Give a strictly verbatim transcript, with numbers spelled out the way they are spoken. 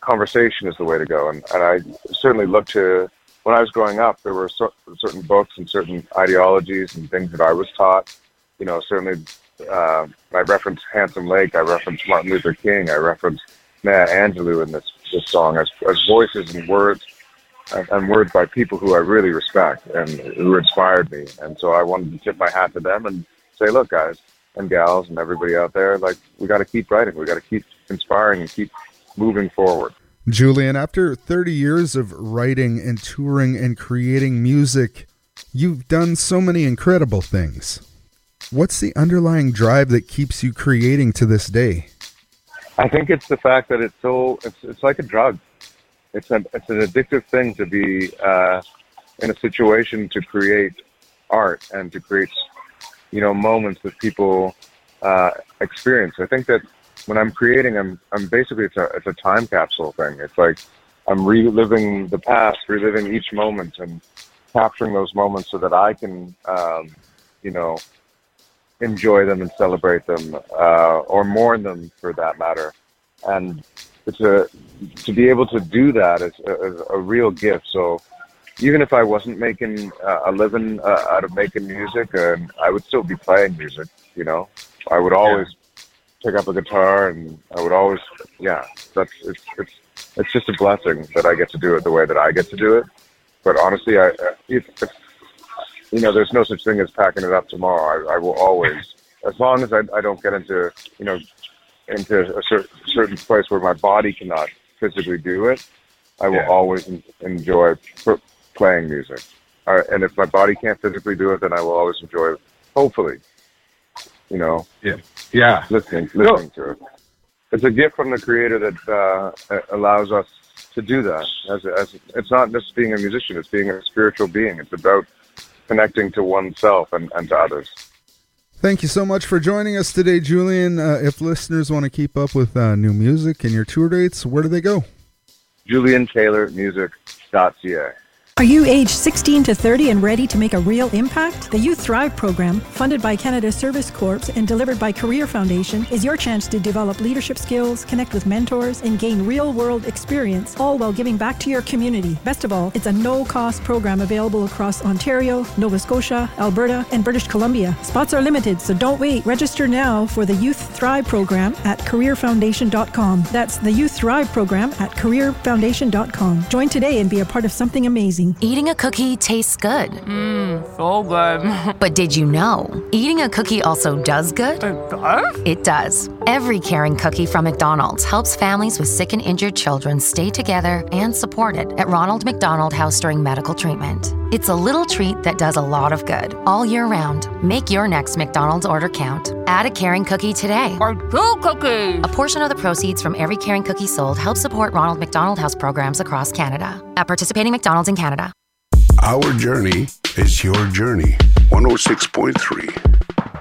conversation is the way to go. And, and I certainly look to, when I was growing up, there were cer- certain books and certain ideologies and things that I was taught. You know, certainly uh, I reference Handsome Lake, I reference Martin Luther King, I reference Maya Angelou in this, this song as, as voices and words, and, and words by people who I really respect and who inspired me. And so I wanted to tip my hat to them and say, look, guys and gals and everybody out there, like, we got to keep writing, we got to keep inspiring and keep moving forward. Julian, after thirty years of writing and touring and creating music, you've done so many incredible things. What's the underlying drive that keeps you creating to this day? I think it's the fact that it's so, it's, it's like a drug. It's an, it's an addictive thing to be uh, in a situation to create art and to create, you know, moments that people uh, experience. I think that when I'm creating, I'm, I'm basically, it's a, it's a time capsule thing. It's like I'm reliving the past, reliving each moment and capturing those moments so that I can, um, you know, enjoy them and celebrate them, uh, or mourn them for that matter. And it's a, to be able to do that is a, is a real gift. So even if I wasn't making uh, a living uh, out of making music, uh, I would still be playing music, you know, I would always yeah. pick up a guitar, and I would always, yeah, that's, it's, it's, it's just a blessing that I get to do it the way that I get to do it. But honestly, I, it's, it's, you know, there's no such thing as packing it up tomorrow. I, I will always, as long as I, I don't get into, you know, into a cer- certain place where my body cannot physically do it, I will yeah. always en- enjoy pr- playing music. Uh, and if my body can't physically do it, then I will always enjoy, hopefully, you know, yeah, yeah, listening, listening no. to it. It's a gift from the Creator that uh, allows us to do that. As, as it's not just being a musician; it's being a spiritual being. It's about connecting to oneself and, and to others. Thank you so much for joining us today, Julian. Uh, if listeners want to keep up with uh, new music and your tour dates, where do they go? julian taylor music dot c a. Are you age sixteen to thirty and ready to make a real impact? The Youth Thrive program, funded by Canada Service Corps and delivered by Career Foundation, is your chance to develop leadership skills, connect with mentors, and gain real-world experience, all while giving back to your community. Best of all, it's a no-cost program available across Ontario, Nova Scotia, Alberta, and British Columbia. Spots are limited, so don't wait. Register now for the Youth Thrive program at career foundation dot com. That's the Youth Thrive program at career foundation dot com. Join today and be a part of something amazing. Eating a cookie tastes good. Mmm, so good. But did you know, eating a cookie also does good? It does? It does. Every caring cookie from McDonald's helps families with sick and injured children stay together and supported at Ronald McDonald House during medical treatment. It's a little treat that does a lot of good all year round. Make your next McDonald's order count. Add a caring cookie today. Or two cookies. A portion of the proceeds from every caring cookie sold helps support Ronald McDonald House programs across Canada. At participating McDonald's in Canada. Our journey is your journey. one oh six point three